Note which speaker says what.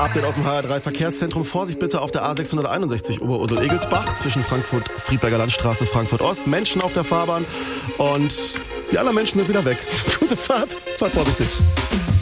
Speaker 1: Update aus dem HR3 Verkehrszentrum. Vorsicht bitte auf der A661 Oberursel-Egelsbach zwischen Frankfurt-Friedberger Landstraße, Frankfurt-Ost. Menschen auf der Fahrbahn und die anderen Menschen sind wieder weg. Gute Fahrt, fahrt vorsichtig.